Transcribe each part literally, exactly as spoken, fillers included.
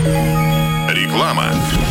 Реклама.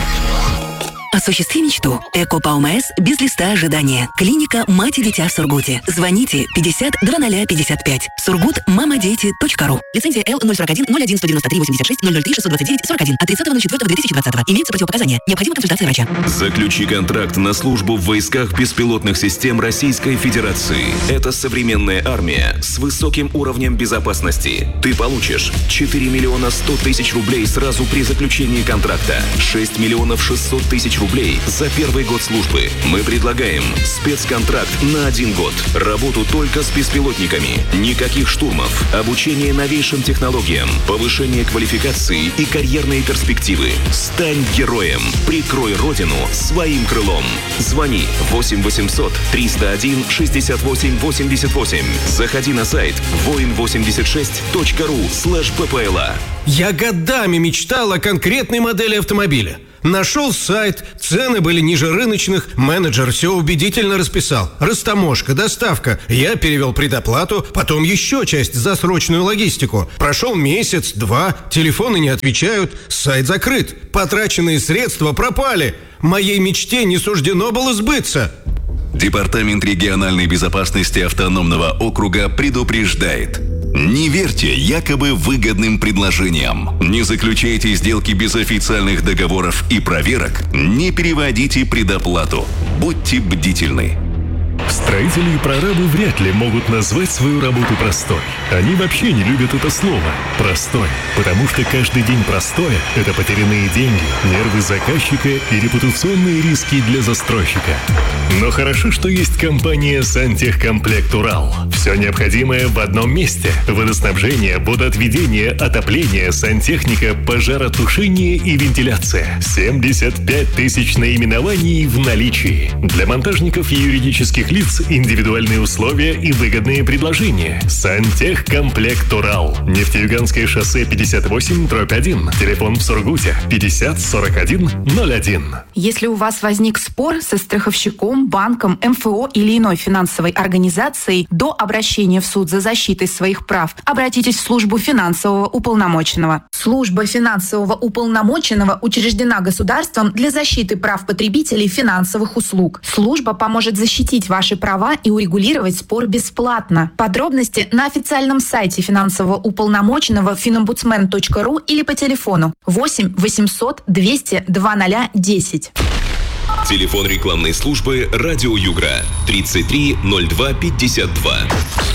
Осуществи мечту. Эко-ПАОМС без листа ожидания. Клиника «Мать и дитя» в Сургуте. Звоните пятьдесят двадцать пятьдесят пять. Сургут мамадети точка ру. Лицензия Л ноль сорок один ноль один сто девяносто три восемьдесят шесть ноль ноль три шестьсот двадцать девять сорок один от тридцатого ноль четвёртого две тысячи двадцатого. Имеются противопоказания. Необходима консультация врача. Заключи контракт на службу в войсках беспилотных систем Российской Федерации. Это современная армия с высоким уровнем безопасности. Ты получишь четыре миллиона сто тысяч рублей сразу при заключении контракта, шесть миллионов шестьсот тысяч рублей за первый год службы. Мы предлагаем спецконтракт на один год. Работу только с беспилотниками. Никаких штурмов. Обучение новейшим технологиям. Повышение квалификации и карьерные перспективы. Стань героем. Прикрой родину своим крылом. Звони восемь восемьсот триста один шестьдесят восемь восемьдесят восемь. Заходи на сайт воин восемьдесят шесть точка ру слэш ППЛА. Я годами мечтал о конкретной модели автомобиля. Нашел сайт, цены были ниже рыночных, менеджер все убедительно расписал. Растаможка, доставка. Я перевел предоплату, потом еще часть за срочную логистику. Прошел месяц, два, телефоны не отвечают, сайт закрыт. Потраченные средства пропали. Моей мечте не суждено было сбыться. Департамент региональной безопасности автономного округа предупреждает. Не верьте якобы выгодным предложениям. Не заключайте сделки без официальных договоров и проверок. Не переводите предоплату. Будьте бдительны. Строители и прорабы вряд ли могут назвать свою работу простой. Они вообще не любят это слово «простой», потому что каждый день простое – это потерянные деньги, нервы заказчика и репутационные риски для застройщика. Но хорошо, что есть компания «Сантехкомплект Урал». Все необходимое в одном месте – водоснабжение, водоотведение, отопление, сантехника, пожаротушение и вентиляция. семьдесят пять тысяч наименований в наличии. Для монтажников и юридических лиц индивидуальные условия и выгодные предложения. Сантехкомплект Урал. Нефтеюганское шоссе пятьдесят восемь дробь один. Телефон в Сургуте пятьдесят сорок один ноль один. Если у вас возник спор со страховщиком, банком, эм эф о или иной финансовой организацией, до обращения в суд за защитой своих прав обратитесь в службу финансового уполномоченного. Служба финансового уполномоченного учреждена государством для защиты прав потребителей финансовых услуг. Служба поможет защитить ваши права и урегулировать спор бесплатно. Подробности на официальном сайте финансового уполномоченного финомбудсмен точка ру или по телефону восемь восемьсот двести двадцать десять. Телефон рекламной службы «Радио Югра» тридцать три ноль два пятьдесят два.